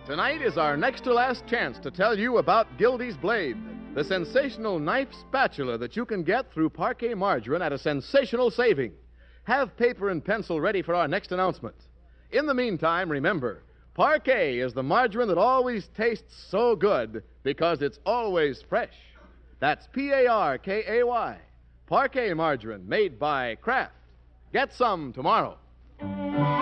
Tonight is our next to last chance to tell you about Gildy's Blade, the sensational knife spatula that you can get through Parquet margarine at a sensational saving. Have paper and pencil ready for our next announcement. In the meantime, remember, Parquet is the margarine that always tastes so good because it's always fresh. That's Parkay. Parquet margarine made by Kraft. Get some tomorrow.